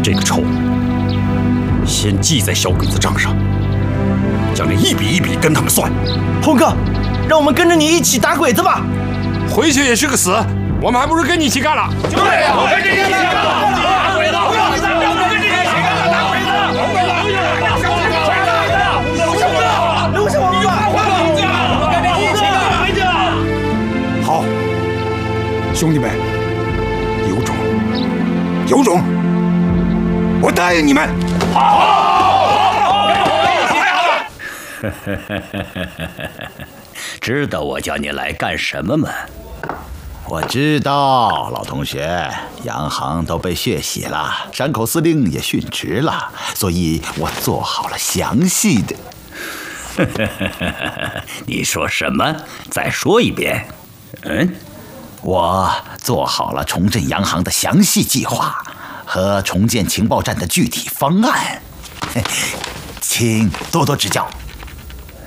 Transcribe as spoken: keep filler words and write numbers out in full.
这个仇先记在小鬼子账上，将这一笔一笔跟他们算。 红哥，让我们跟着你一起打鬼子吧。 回去也是个死，我们还不如跟你一起干了。 对呀，我跟你一起干了，打鬼子！不要跟着你一起干了，打鬼子！打鬼子！留下我们，留下我们，留下我们！我跟你一起干！ 好，兄弟们，有种，有种！我答应你们。 好， 知道我叫你来干什么吗？ 我知道，老同学，洋行都被血洗了，山口司令也殉职了，所以我做好了详细的。 你说什么？再说一遍。嗯， 我做好了重振洋行的详细计划和重建情报站的具体方案，请多多指教。